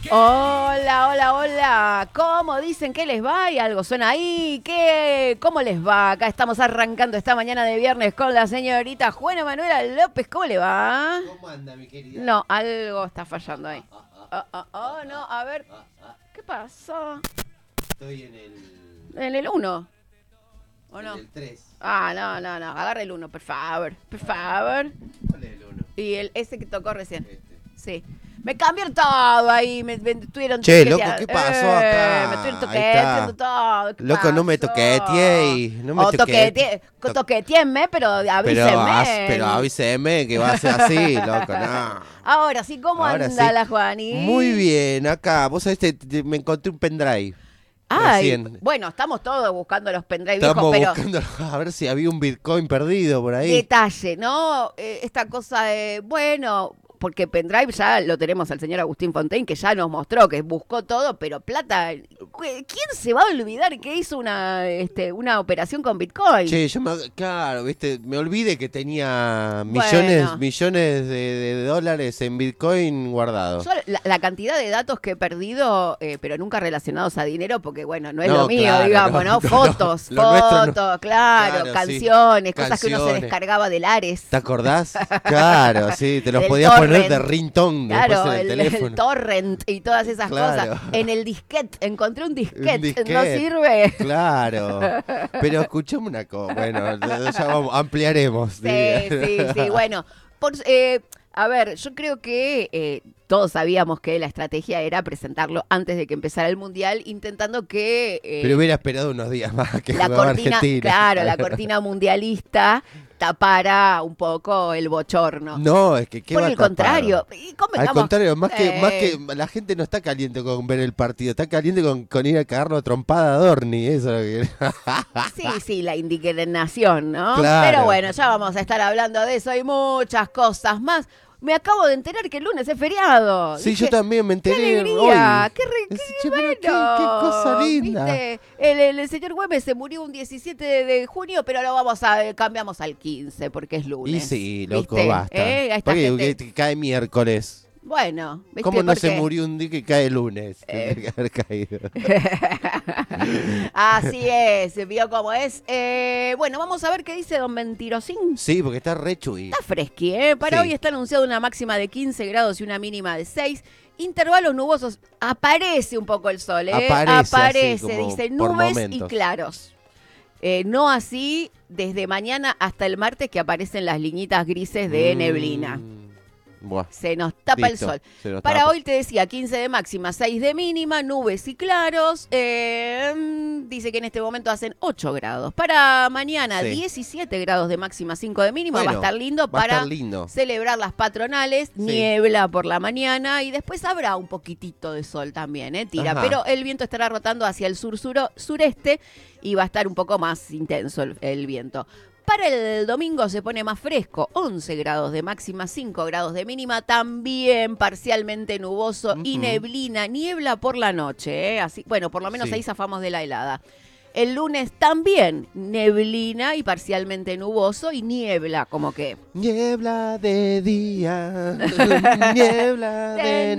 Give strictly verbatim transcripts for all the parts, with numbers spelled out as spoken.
Hola, hola, hola. ¿Cómo dicen que les va? ¿Y algo suena ahí? ¿Qué? ¿Cómo les va? Acá estamos arrancando esta mañana de viernes con la señorita Juana Manuela López. ¿Cómo le va? ¿Cómo anda, mi querida? No, algo está fallando ahí. Oh, oh, oh, no, a ver. ¿Qué pasó? Estoy en el... En el uno. ¿O no? En el tres. Ah, no, no, no. Agarra el uno, por favor. Por favor. ¿Cuál es el uno? Y el ese que tocó recién. Este. Sí. Me cambiaron todo ahí, me, me estuvieron Che, toqueteando. loco, ¿qué pasó Eh, acá? Me estuvieron Ahí toqueteando está. todo. ¿Qué Loco, no me pasó? toqueteé y no me O toqueteé. toqueteé, To- toqueteénme, pero avísenme. Pero, haz- pero avíseme que va a ser así, loco, no. Ahora sí, ¿cómo Ahora anda sí. la Juani? Muy bien, acá, vos sabés, te- te- me encontré un pendrive. Ay, Recién. bueno, estamos todos buscando los pendrive viejos, Estamos pero buscando a ver si había un Bitcoin perdido por ahí. detalle, ¿no? Eh, esta cosa de, bueno, porque pendrive ya lo tenemos al señor Agustín Fontaine, que ya nos mostró que buscó todo, pero plata, ¿quién se va a olvidar que hizo una, este, una operación con Bitcoin? Che, yo me, claro, viste, me olvidé que tenía millones, Bueno. millones de, de dólares en Bitcoin guardados. Yo la, la cantidad de datos que he perdido, eh, pero nunca relacionados a dinero, porque bueno, no es No, lo mío, claro, digamos, no, ¿no? no, Fotos, lo nuestro no. fotos, claro, Claro, sí. canciones, cosas que uno se Canciones. descargaba del Ares. ¿Te acordás? Claro, sí, te los Del podías poner torrent. de ringtone Claro, después en el, el, teléfono. el torrent y todas esas Claro. cosas. En el disquete, encontré un disquete, Un disquete. ¿no sirve? Claro. Pero escuchame una cosa, bueno, ya vamos, ampliaremos. Sí, diría. sí, sí, bueno. Por, eh, a ver, yo creo que eh, todos sabíamos que la estrategia era presentarlo antes de que empezara el Mundial, intentando que... eh, Pero hubiera esperado unos días más que la jugaba cortina, Argentina. claro, la cortina mundialista tapara un poco el bochorno. No, es que qué Por va a el tapar? contrario, y Al convengamos- contrario, más que, Eh, más que la gente no está caliente con ver el partido, está caliente con, con ir a cagarlo a trompada a Dorni, eso es lo que... Sí, sí, la indignación, ¿no? Claro. Pero bueno, ya vamos a estar hablando de eso y muchas cosas más. Me acabo de enterar que el lunes es feriado. Sí, Dije, yo también me ¡qué enteré alegría! hoy. ¡Qué, re- qué Ese, che, pero bueno! qué, qué cosa linda. ¿Viste? El, el- el señor Güemes se murió un diecisiete de, de junio, pero lo vamos a cambiamos al quince porque es lunes. Y sí, loco, ¿Viste? basta. ¿Eh? A esta Porque gente- que cae miércoles. Bueno, ¿viste? ¿Cómo no se Porque- murió un día que cae lunes? Eh. Tendría que haber caído. Así es, vio cómo es. Eh, bueno, vamos a ver qué dice don Mentirosín. Sí, porque está re chuy. Está fresqui, ¿eh? Para Sí. hoy está anunciado una máxima de quince grados y una mínima de seis. Intervalos nubosos. Aparece un poco el sol, ¿eh? Aparece, Aparece, así como dice por nubes y momentos. claros. Eh, no así desde mañana hasta el martes que aparecen las liñitas grises de Mm, neblina. Buah, Se nos tapa listo, el sol. se nos Para tapa. hoy te decía quince de máxima, seis de mínima, nubes y claros. Eh, mm, dice que en este momento hacen ocho grados. Para mañana, Sí. diecisiete grados de máxima, cinco de mínima. va Bueno, a estar lindo va a para estar lindo. celebrar las patronales. Sí. Niebla por la mañana y después habrá un poquitito de sol también, ¿eh? Tira. Ajá. Pero el viento estará rotando hacia el sur sureste y va a estar un poco más intenso el, el viento. Para el domingo se pone más fresco, once grados de máxima, cinco grados de mínima, también parcialmente nuboso y Ujú. neblina, niebla por la noche, ¿eh? Así, bueno, por lo menos Sí. ahí zafamos de la helada. El lunes también neblina y parcialmente nuboso y niebla, como que Niebla de día, niebla de, de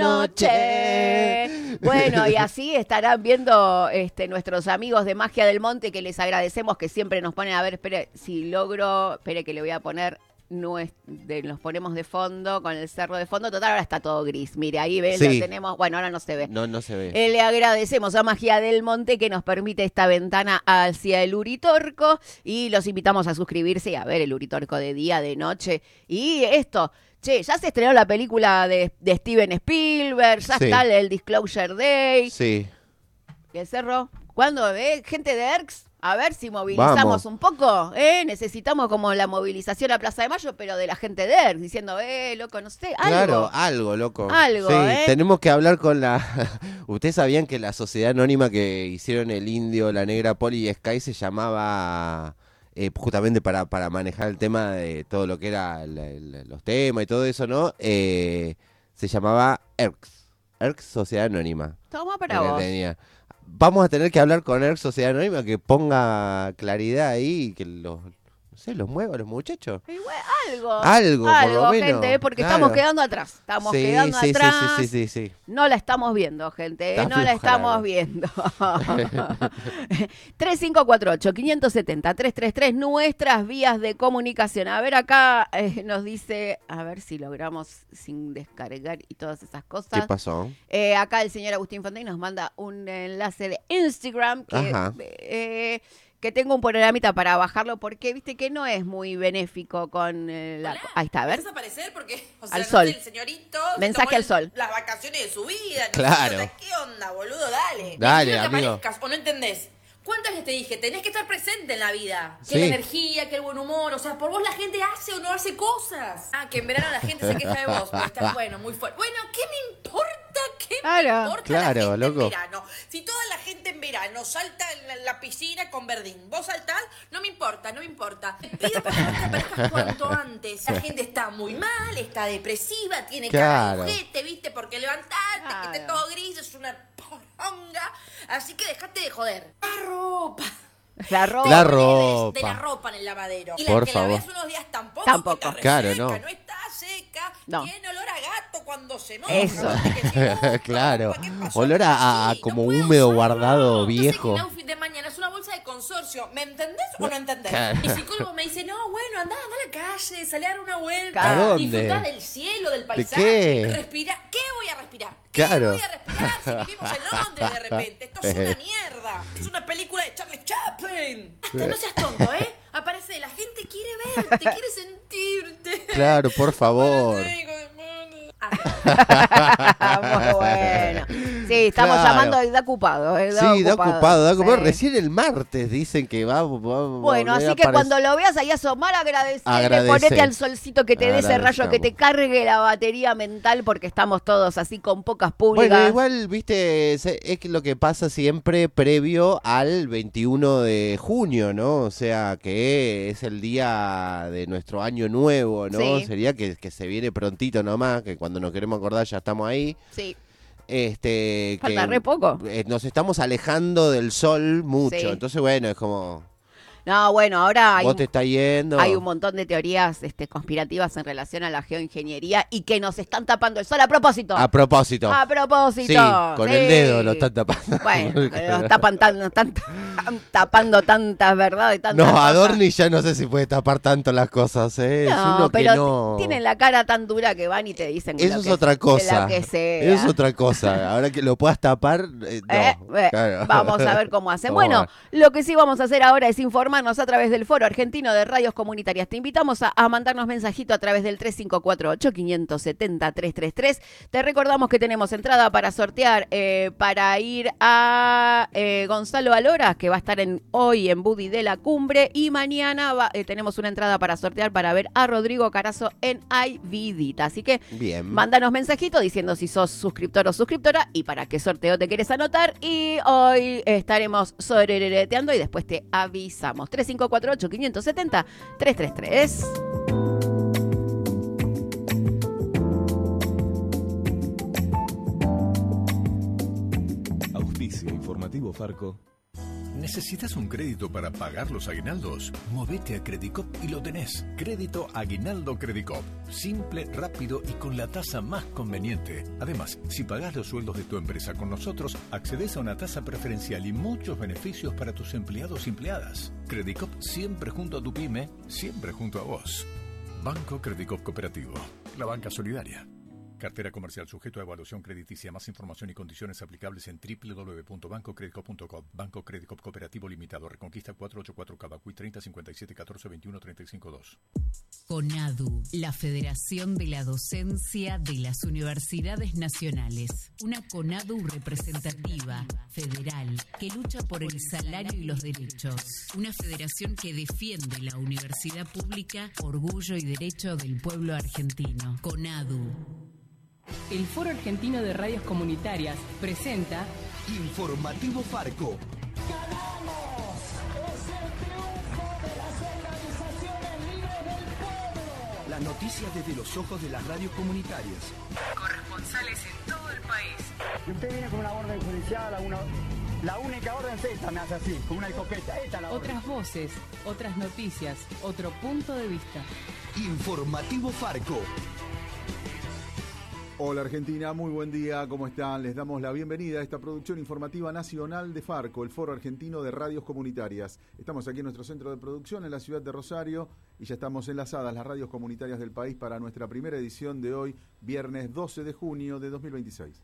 noche. noche. Bueno, y así estarán viendo este, nuestros amigos de Magia del Monte, que les agradecemos que siempre nos ponen, a ver, espere, si logro, espere que le voy a poner, no es, de, nos ponemos de fondo, con el cerro de fondo, total, ahora está todo gris, mire, ahí ven, Sí. lo tenemos, bueno, ahora no se ve. No, no se ve. Eh, le agradecemos a Magia del Monte que nos permite esta ventana hacia el Uritorco y los invitamos a suscribirse y a ver el Uritorco de día, de noche. Y esto, che, ya se estrenó la película de, de Steven Spielberg, ya Sí. está el Disclosure Day. Sí. El cerro, ¿cuándo? Eh? Gente de E R C, a ver si movilizamos Vamos. un poco. ¿eh? Necesitamos como la movilización a Plaza de Mayo, pero de la gente de E R C, diciendo, eh, loco, no sé, algo. Claro, algo, loco. Algo, Sí, ¿eh? tenemos que hablar con la... ¿Ustedes sabían que la sociedad anónima que hicieron el Indio, la Negra Poli y Sky se llamaba... eh, justamente para, para manejar el tema de todo lo que era el- el- los temas y todo eso, ¿no? Eh, se llamaba E R C. E R C Sociedad Anónima. Toma para Lo que vos. tenía. Vamos a tener que hablar con E R C Sociedad Anónima que ponga claridad ahí y que los, no sé, los muevo a los muchachos. Igual, algo. Algo, por algo, lo menos. gente, ¿eh? porque Claro. estamos quedando atrás. Estamos Sí, quedando sí, atrás. sí, sí, sí, sí, sí. No la estamos viendo, gente. ¿eh? Está No la floja la estamos viendo. tres cinco cuatro ocho, cinco siete cero, tres tres tres, nuestras vías de comunicación. A ver, acá eh, nos dice, a ver si logramos sin descargar y todas esas cosas. ¿Qué pasó? Eh, acá el señor Agustín Fontaine nos manda un enlace de Instagram que, Ajá. eh, que tengo un programita para bajarlo porque viste que no es muy benéfico con eh, la... Hola. Ahí está, a ver. Vas a aparecer porque, o sea, Al no sol. sé, el señorito se Mensaje tomó al sol. Las vacaciones de su vida. no Claro. sé, ¿qué onda, boludo? Dale. Dale, Necesito que amigo. aparezcas, ¿o no entendés? ¿Cuántas veces te dije? Tenés que estar presente en la vida. Que Sí. la energía, que el buen humor. O sea, por vos la gente hace o no hace cosas. Ah, que en verano la gente se queja de vos. Pero estás bueno, muy fuerte. Bueno, ¿qué me importa? ¿Qué Claro. me importa Claro, la gente loco. en verano? Si toda la gente en verano salta en la, la piscina con verdín, vos saltás, no me importa, no me importa. Te pido por favor que aparezcas cuanto antes. La gente está muy mal, está depresiva, tiene cara Claro. de ojete, ¿viste? Porque levantarte, Claro. que esté todo gris, es una poronga. Así que dejate de joder. La ropa. La ropa. La De ropa. la ropa en el lavadero. Y Por la que favor. la ves unos días tampoco. Tampoco. que está Claro, reseca, no. No está seca. No. Tiene olor a gato cuando se moja. Eso. ¿viste? Que se moja, Claro. ¿qué pasó? Olor a, a Sí, como no puedo húmedo usarlo. guardado, Entonces, viejo. el outfit de mañana es una bolsa de consorcio. ¿Me entendés o no entendés? Claro. Mi psicólogo me dice, no, bueno, andá, andá a la calle, salí a dar una vuelta. ¿A dónde? Disfrutá del cielo, del paisaje. qué? Respira. ¿Qué voy a respirar? ¿Qué Claro. voy a respirar si vivimos en Londres de repente? Esto es una mierda. Es una película de Charlie Chaplin. Hasta no seas tonto, ¿eh? Aparece, la gente quiere verte, quiere sentirte. Claro, por favor. Aparece, hijo de puta. Muy bueno. Sí, estamos Claro. llamando a da ocupado. eh, da Sí, da ocupado, da ocupado. Sí. Recién el martes dicen que va, va- va a Bueno, volver así a que aparecer. cuando lo veas ahí asomar, agradecerle, Agradecer. ponete al solcito que te dé ese rayo, que te Agradezcamos. cargue la batería mental, porque estamos todos así con pocas públicas. Bueno, igual, viste, es, es lo que pasa siempre previo al veintiuno de junio, ¿no? O sea, que es el día de nuestro año nuevo, ¿no? Sí. Sería que, que se viene prontito nomás, que cuando nos queremos acordar ya estamos ahí. Sí. Este, Falta que, re poco. eh, nos estamos alejando del sol mucho. Sí. Entonces, bueno, es como, No, bueno, ahora hay vos un, te estás yendo. hay un montón de teorías este, conspirativas en relación a la geoingeniería y que nos están tapando el sol a propósito. A propósito. A propósito. Sí, con sí. el dedo lo están tapando. Bueno, nos tapan tan, nos están están tapando tantas verdades, tantas No, cosas. Adorni ya no sé si puede tapar tanto las cosas, ¿eh? Es No, uno que pero no... tienen la cara tan dura que van y te dicen Eso lo es que- otra cosa. lo que sea. Eso es otra cosa. Ahora que lo puedas tapar, eh, no. Eh, eh, Claro. Vamos a ver cómo hacen. Vamos a Bueno, ver. lo que sí vamos a hacer ahora es informarnos a través del Foro Argentino de Radios Comunitarias. Te invitamos a, a mandarnos mensajito a través del tres cinco cuatro ocho, cinco siete cero, tres tres tres. Te recordamos que tenemos entrada para sortear eh, para ir a eh, Gonzalo Alora, que va a estar en, hoy en Buddy de la Cumbre, y mañana va- eh, tenemos una entrada para sortear para ver a Rodrigo Carazo en Ay Vidita. Así que Bien. mándanos mensajito diciendo si sos suscriptor o suscriptora y para qué sorteo te quieres anotar. Y hoy estaremos sorereteando y después te avisamos. tres cinco cuatro ocho, cinco siete cero, tres tres tres. Auspicio informativo Farco. ¿Necesitas un crédito para pagar los aguinaldos? Movete a Credicop y lo tenés. Crédito Aguinaldo Credicop. Simple, rápido y con la tasa más conveniente. Además, si pagás los sueldos de tu empresa con nosotros, accedes a una tasa preferencial y muchos beneficios para tus empleados y empleadas. Credicop siempre junto a tu pyme, siempre junto a vos. Banco Credicop Cooperativo. La banca solidaria. Cartera comercial sujeto a evaluación crediticia. Más información y condiciones aplicables en doble u doble u doble u punto banco credicop punto com. Banco Credicop Cooperativo Limitado. Reconquista cuatrocientos ochenta y cuatro Cavacuy treinta cincuenta y siete catorce veintiuno treinta y cinco dos. CONADU, la Federación de la Docencia de las Universidades Nacionales. Una CONADU representativa, federal, que lucha por el salario y los derechos. Una federación que defiende la universidad pública, orgullo y derecho del pueblo argentino. CONADU. El Foro Argentino de Radios Comunitarias presenta Informativo Farco. ¡Ganamos! ¡Es el triunfo de las organizaciones libres del pueblo! Las noticias desde los ojos de las radios comunitarias. Corresponsales en todo el país. Si usted viene con una orden judicial, alguna La única orden es esta, me hace así, con una escopeta. Esta es la orden. Otras voces, otras noticias, otro punto de vista. Informativo Farco. Hola Argentina, muy buen día, ¿cómo están? Les damos la bienvenida a esta producción informativa nacional de Farco, el Foro Argentino de Radios Comunitarias. Estamos aquí en nuestro centro de producción en la ciudad de Rosario y ya estamos enlazadas las radios comunitarias del país para nuestra primera edición de hoy, viernes doce de junio de dos mil veintiséis.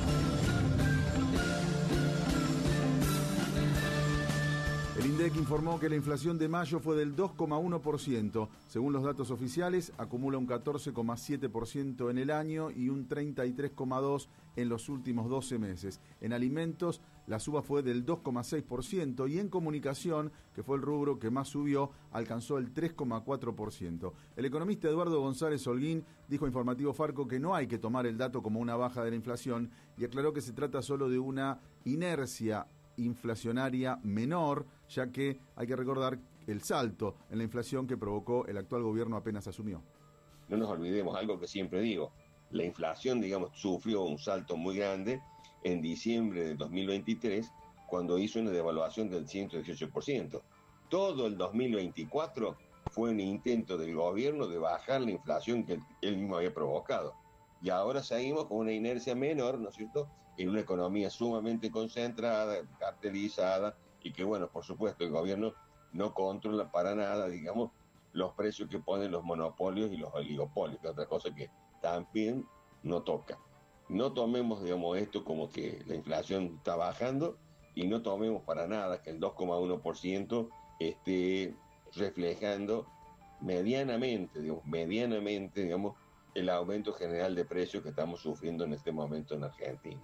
El INDEC informó que la inflación de mayo fue del dos coma uno por ciento. Según los datos oficiales, acumula un catorce coma siete por ciento en el año y un treinta y tres coma dos por ciento en los últimos doce meses. En alimentos, la suba fue del dos coma seis por ciento y en comunicación, que fue el rubro que más subió, alcanzó el tres coma cuatro por ciento. El economista Eduardo González Holguín dijo a Informativo Farco que no hay que tomar el dato como una baja de la inflación y aclaró que se trata solo de una inercia inflacionaria menor, ya que hay que recordar el salto en la inflación que provocó el actual gobierno apenas asumió. No nos olvidemos algo que siempre digo, la inflación, digamos, sufrió un salto muy grande en diciembre de dos mil veintitrés, cuando hizo una devaluación del ciento dieciocho por ciento. Todo el dos mil veinticuatro fue un intento del gobierno de bajar la inflación que él mismo había provocado. Y ahora seguimos con una inercia menor, ¿no es cierto?, en una economía sumamente concentrada, cartelizada, y que, bueno, por supuesto, el gobierno no controla para nada, digamos, los precios que ponen los monopolios y los oligopolios, que es otra cosa que también no toca. No tomemos, digamos, esto como que la inflación está bajando y no tomemos para nada que el dos coma uno por ciento esté reflejando medianamente, digamos, medianamente, digamos, el aumento general de precios que estamos sufriendo en este momento en Argentina.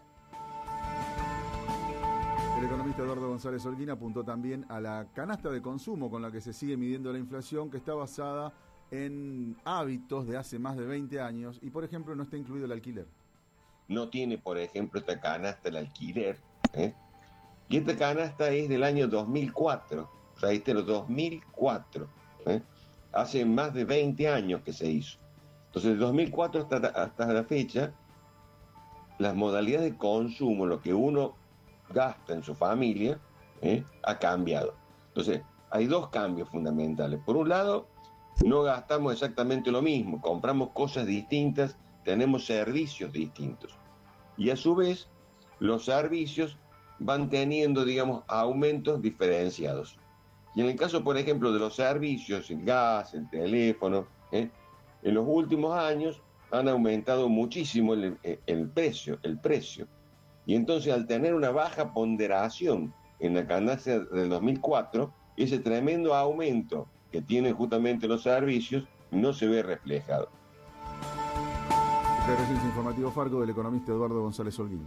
El economista Eduardo González Holguín apuntó también a la canasta de consumo con la que se sigue midiendo la inflación, que está basada en hábitos de hace más de veinte años y, por ejemplo, no está incluido el alquiler. No tiene, por ejemplo, esta canasta el alquiler, ¿eh? Y esta canasta es del año dos mil cuatro, o sea, este es el dos mil cuatro, ¿eh? Hace más de veinte años que se hizo. Entonces, de dos mil cuatro hasta, hasta la fecha, las modalidades de consumo, lo que uno gasta en su familia, ¿eh?, ha cambiado. Entonces, hay dos cambios fundamentales. Por un lado, no gastamos exactamente lo mismo, compramos cosas distintas, tenemos servicios distintos. Y a su vez, los servicios van teniendo, digamos, aumentos diferenciados. Y en el caso, por ejemplo, de los servicios, el gas, el teléfono, ¿eh?, en los últimos años han aumentado muchísimo el, el precio, el precio. Y entonces, al tener una baja ponderación en la canasta del dos mil cuatro, ese tremendo aumento que tienen justamente los servicios no se ve reflejado. Declaraciones Informativo Farco del economista Eduardo González Holguín.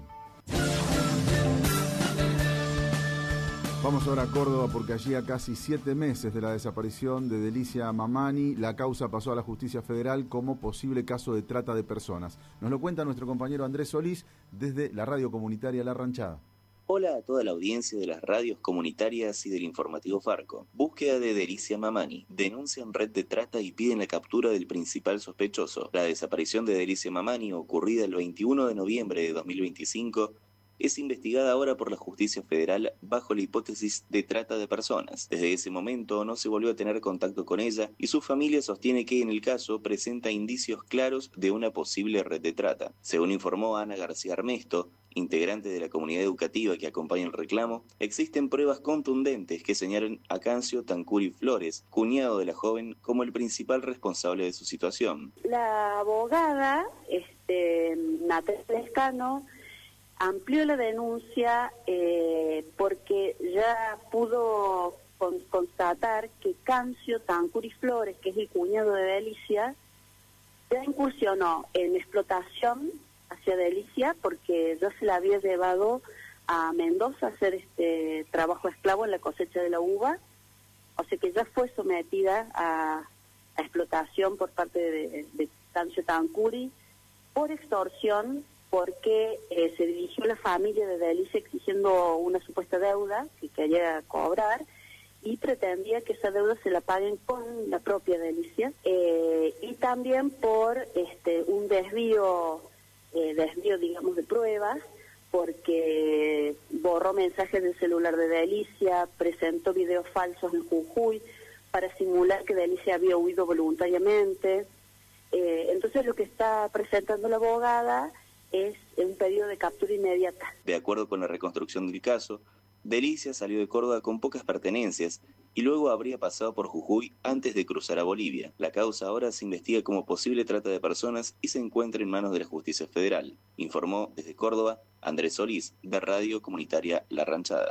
Vamos ahora a Córdoba porque allí a casi siete meses de la desaparición de Delicia Mamani, la causa pasó a la justicia federal como posible caso de trata de personas. Nos lo cuenta nuestro compañero Andrés Solís desde la radio comunitaria La Ranchada. Hola a toda la audiencia de las radios comunitarias y del Informativo Farco. Búsqueda de Delicia Mamani. Denuncian red de trata y piden la captura del principal sospechoso. La desaparición de Delicia Mamani, ocurrida el veintiuno de noviembre de dos mil veinticinco, es investigada ahora por la justicia federal bajo la hipótesis de trata de personas. Desde ese momento no se volvió a tener contacto con ella y su familia sostiene que en el caso presenta indicios claros de una posible red de trata. Según informó Ana García Armesto, integrante de la comunidad educativa que acompaña el reclamo, existen pruebas contundentes que señalan a Cancio Tancuri Flores, cuñado de la joven, como el principal responsable de su situación. La abogada, este, Natalia Lescano, amplió la denuncia eh, porque ya pudo con, constatar que Cancio Tancuri Flores, que es el cuñado de Delicia, ya incursionó en explotación hacia Delicia porque ya se la había llevado a Mendoza a hacer este trabajo esclavo en la cosecha de la uva, o sea que ya fue sometida a, a explotación por parte de, de Cancio Tancuri por extorsión, porque eh, se dirigió a la familia de Delicia exigiendo una supuesta deuda que quería cobrar y pretendía que esa deuda se la paguen con la propia Delicia, eh, y también por este un desvío, eh, desvío digamos de pruebas, porque borró mensajes del celular de Delicia, presentó videos falsos en Jujuy para simular que Delicia había huido voluntariamente. Eh, entonces lo que está presentando la abogada es un pedido de captura inmediata. De acuerdo con la reconstrucción del caso, Delicia salió de Córdoba con pocas pertenencias y luego habría pasado por Jujuy antes de cruzar a Bolivia. La causa ahora se investiga como posible trata de personas y se encuentra en manos de la justicia federal, informó desde Córdoba Andrés Solís, de Radio Comunitaria La Ranchada.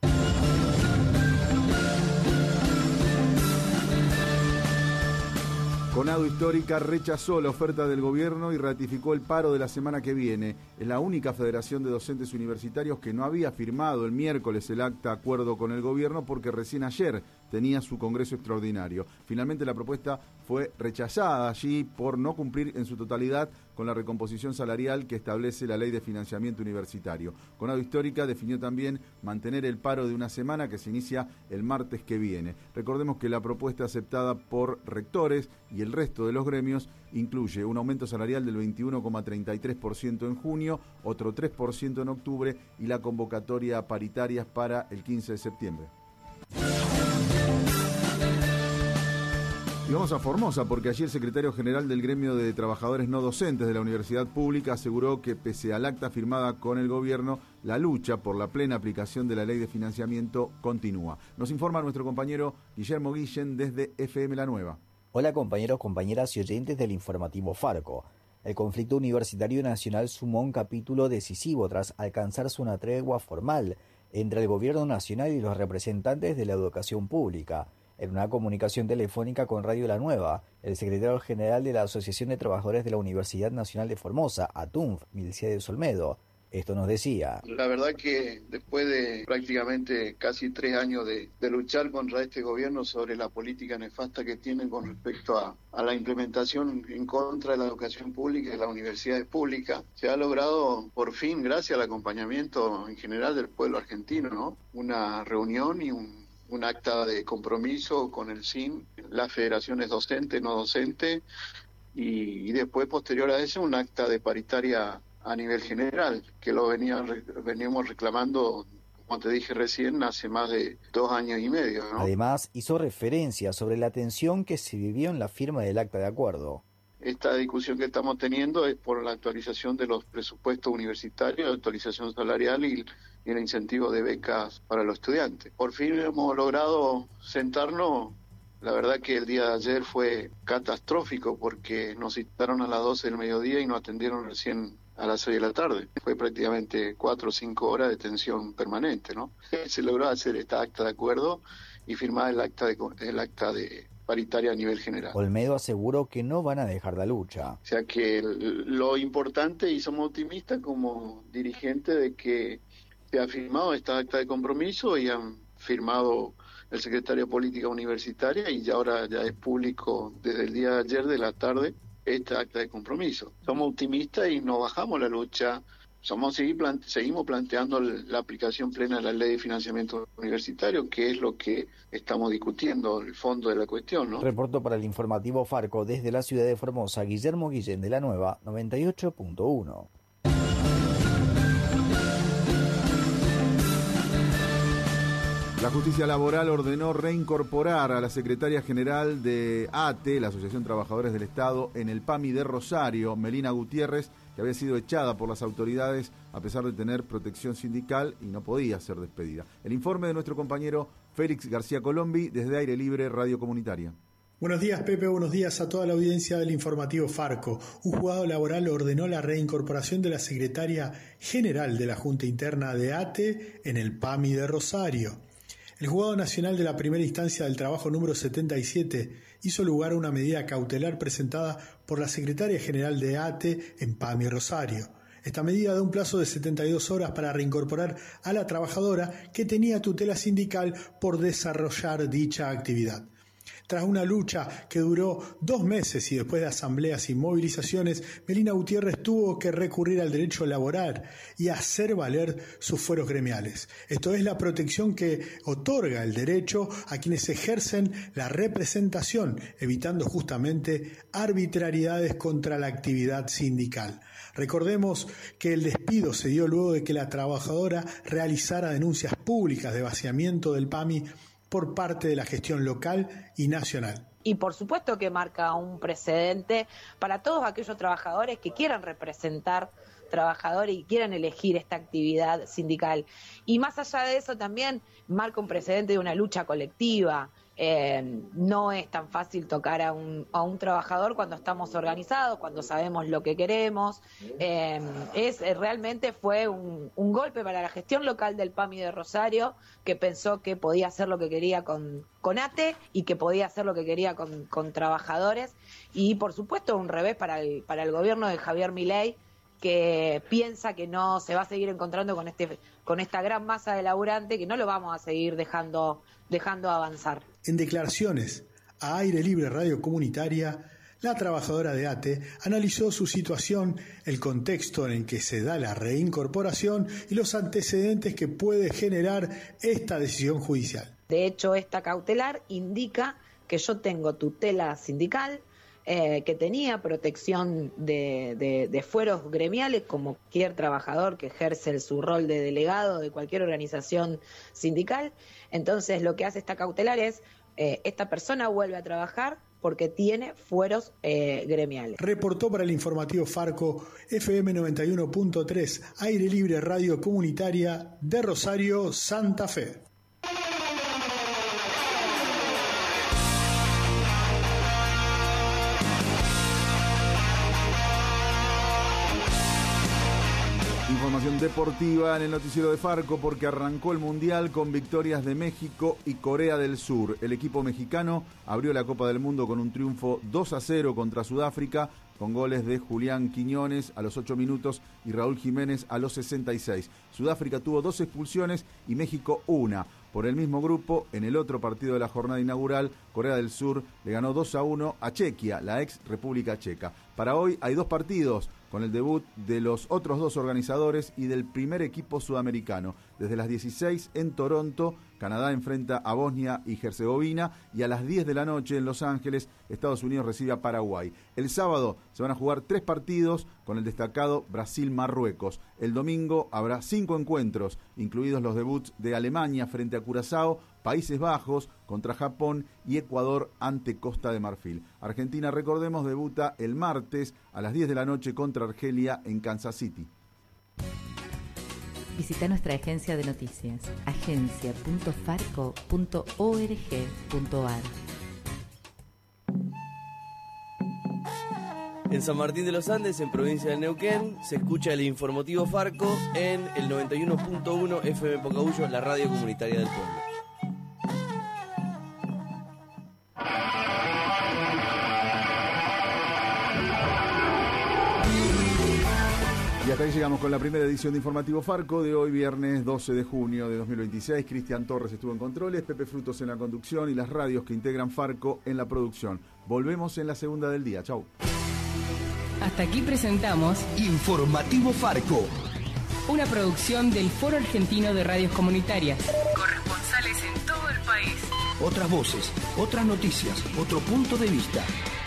Conado Histórica rechazó la oferta del gobierno y ratificó el paro de la semana que viene. Es la única federación de docentes universitarios que no había firmado el miércoles el acta de acuerdo con el gobierno porque recién ayer tenía su congreso extraordinario. Finalmente la propuesta fue rechazada allí por no cumplir en su totalidad con la recomposición salarial que establece la Ley de Financiamiento Universitario. Conado Histórica definió también mantener el paro de una semana que se inicia el martes que viene. Recordemos que la propuesta aceptada por rectores y el resto de los gremios incluye un aumento salarial del veintiuno coma treinta y tres por ciento en junio, otro tres por ciento en octubre y la convocatoria paritarias para el quince de septiembre. Y vamos a Formosa, porque allí el secretario general del Gremio de Trabajadores No Docentes de la Universidad Pública aseguró que pese al acta firmada con el gobierno, la lucha por la plena aplicación de la ley de financiamiento continúa. Nos informa nuestro compañero Guillermo Guillén desde F M La Nueva. Hola compañeros, compañeras y oyentes del informativo Farco. El conflicto universitario nacional sumó un capítulo decisivo tras alcanzarse una tregua formal entre el gobierno nacional y los representantes de la educación pública. En una comunicación telefónica con Radio La Nueva, el secretario general de la Asociación de Trabajadores de la Universidad Nacional de Formosa, A T U N F, Milciades Olmedo, esto nos decía. La verdad que después de prácticamente casi tres años de, de luchar contra este gobierno sobre la política nefasta que tienen con respecto a, a la implementación en contra de la educación pública y de las universidades públicas, se ha logrado por fin, gracias al acompañamiento en general del pueblo argentino, ¿no? Una reunión y un un acta de compromiso con el S I N, las federaciones docente, no docente, y, y después, posterior a eso, un acta de paritaria a nivel general, que lo venían, veníamos reclamando, como te dije recién, hace más de dos años y medio, ¿no? Además, hizo referencia sobre la tensión que se vivió en la firma del acta de acuerdo. Esta discusión que estamos teniendo es por la actualización de los presupuestos universitarios, la actualización salarial y, y el incentivo de becas para los estudiantes. Por fin hemos logrado sentarnos. La verdad que el día de ayer fue catastrófico porque nos citaron a las doce del mediodía y nos atendieron recién a las seis de la tarde. Fue prácticamente cuatro o cinco horas de tensión permanente, ¿no? Se logró hacer esta acta de acuerdo y firmar el acta de, el acta de paritaria a nivel general. Olmedo aseguró que no van a dejar la lucha. O sea que el, lo importante, y somos optimistas como dirigentes, de que se ha firmado esta acta de compromiso y han firmado el secretario de Política Universitaria y ya ahora ya es público desde el día de ayer de la tarde esta acta de compromiso. Somos optimistas y no bajamos la lucha. Somos, seguimos planteando la aplicación plena de la Ley de Financiamiento Universitario, que es lo que estamos discutiendo, el fondo de la cuestión, ¿no? Reportó para el informativo Farco desde la ciudad de Formosa, Guillermo Guillén de La Nueva, noventa y ocho punto uno. La justicia laboral ordenó reincorporar a la secretaria general de A T E, la Asociación de Trabajadores del Estado, en el P A M I de Rosario, Melina Gutiérrez, que había sido echada por las autoridades a pesar de tener protección sindical y no podía ser despedida. El informe de nuestro compañero Félix García Colombi desde Aire Libre Radio Comunitaria. Buenos días, Pepe, buenos días a toda la audiencia del informativo Farco. Un juzgado laboral ordenó la reincorporación de la secretaria general de la Junta Interna de A T E en el P A M I de Rosario. El Juzgado Nacional de la Primera Instancia del Trabajo número setenta y siete hizo lugar a una medida cautelar presentada por la secretaria general de A T E en P A M I Rosario. Esta medida da un plazo de setenta y dos horas para reincorporar a la trabajadora que tenía tutela sindical por desarrollar dicha actividad. Tras una lucha que duró dos meses y después de asambleas y movilizaciones, Melina Gutiérrez tuvo que recurrir al derecho a laborar y a hacer valer sus fueros gremiales. Esto es la protección que otorga el derecho a quienes ejercen la representación, evitando justamente arbitrariedades contra la actividad sindical. Recordemos que el despido se dio luego de que la trabajadora realizara denuncias públicas de vaciamiento del P A M I por parte de la gestión local y nacional. Y por supuesto que marca un precedente para todos aquellos trabajadores que quieran representar trabajadores y quieran elegir esta actividad sindical. Y más allá de eso también marca un precedente de una lucha colectiva. Eh, no es tan fácil tocar a un, a un trabajador cuando estamos organizados, cuando sabemos lo que queremos. Eh, es realmente fue un, un golpe para la gestión local del P A M I de Rosario, que pensó que podía hacer lo que quería con, con A T E y que podía hacer lo que quería con, con trabajadores. Y por supuesto un revés para el, para el gobierno de Javier Milei, que piensa que no se va a seguir encontrando con este con esta gran masa de laburante, que no lo vamos a seguir dejando dejando avanzar. En declaraciones a Aire Libre Radio Comunitaria, la trabajadora de A T E analizó su situación, el contexto en el que se da la reincorporación y los antecedentes que puede generar esta decisión judicial. De hecho, esta cautelar indica que yo tengo tutela sindical, Eh, que tenía protección de, de, de fueros gremiales como cualquier trabajador que ejerce su rol de delegado de cualquier organización sindical. Entonces lo que hace esta cautelar es, eh, esta persona vuelve a trabajar porque tiene fueros eh, gremiales. Reportó para el informativo Farco F M noventa y uno punto tres, Aire Libre Radio Comunitaria de Rosario, Santa Fe. Información deportiva en el noticiero de Farco, porque arrancó el Mundial con victorias de México y Corea del Sur. El equipo mexicano abrió la Copa del Mundo con un triunfo dos a cero contra Sudáfrica, con goles de Julián Quiñones a los ocho minutos y Raúl Jiménez a los sesenta y seis. Sudáfrica tuvo dos expulsiones y México una. Por el mismo grupo, en el otro partido de la jornada inaugural, Corea del Sur le ganó dos a uno a Chequia, la ex República Checa. Para hoy hay dos partidos, con el debut de los otros dos organizadores y del primer equipo sudamericano. Desde las dieciséis en Toronto, Canadá enfrenta a Bosnia y Herzegovina, y a las diez de la noche en Los Ángeles, Estados Unidos recibe a Paraguay. El sábado se van a jugar tres partidos con el destacado Brasil-Marruecos. El domingo habrá cinco encuentros, incluidos los debuts de Alemania frente a Curazao, Países Bajos contra Japón y Ecuador ante Costa de Marfil. Argentina, recordemos, debuta el martes a las diez de la noche contra Argelia en Kansas City. Visita nuestra agencia de noticias, agencia punto farco punto org punto ar. En San Martín de los Andes, en provincia de Neuquén, se escucha el informativo Farco en el noventa y uno punto uno F M Pocahuyo, la radio comunitaria del pueblo. Y hasta ahí llegamos con la primera edición de Informativo Farco de hoy, viernes doce de junio de dos mil veintiséis. Cristian Torres estuvo en controles, Pepe Frutos en la conducción y las radios que integran Farco en la producción. Volvemos en la segunda del día. Chau. Hasta aquí presentamos Informativo Farco, una producción del Foro Argentino de Radios Comunitarias. Corresponsales en todo el país. Otras voces, otras noticias, otro punto de vista.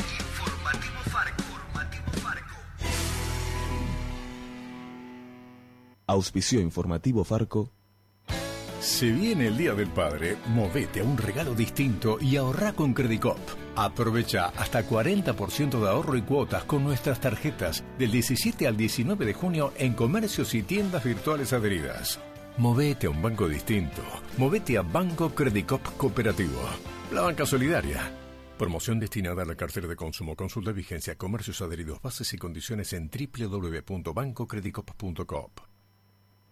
Auspicio Informativo Farco. Se viene el Día del Padre, movete a un regalo distinto y ahorrá con Credicop. Aprovecha hasta cuarenta por ciento de ahorro y cuotas con nuestras tarjetas del diecisiete al diecinueve de junio en comercios y tiendas virtuales adheridas. Movete a un banco distinto. Movete a Banco Credicop Cooperativo. La banca solidaria. Promoción destinada a la cartera de consumo. Consulta vigencia, comercios adheridos, bases y condiciones en doble u doble u doble u punto banco credicop punto coop.